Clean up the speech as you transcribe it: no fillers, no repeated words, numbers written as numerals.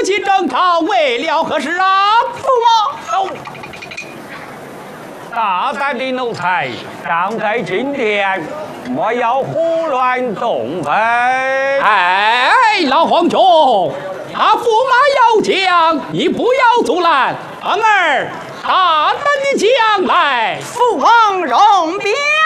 起征讨，为了何事啊？ 驸马， 大胆的奴才，站在金殿，莫要胡乱动飞。 哎，老皇兄，那驸马要讲，你不要阻拦。儿，大胆的讲来。 父王容禀。